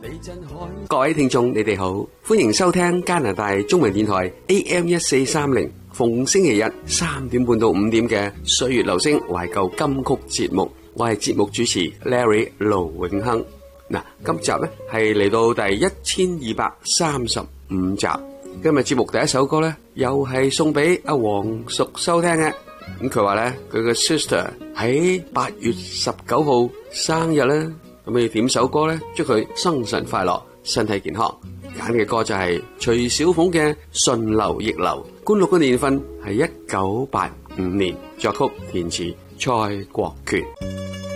各位聽眾，你哋好，歡迎收聽加拿大中文電台 AM1430，逢星期日3點半到5點嘅歲月留聲懷舊金曲節目。我係節目主持 Larry 盧永亨。嗱，今集呢係嚟到第1235集。今日節目第一首歌呢，又係送俾阿黃淑收聽嘅。咁佢話呢，佢嘅 sister 喺8月19號生日啦。咁要點首歌呢？祝佢生辰快樂，身體健康。揀嘅歌就係徐小鳳嘅《順流逆流》，灌錄嘅年份係1985年，作曲填詞蔡國權。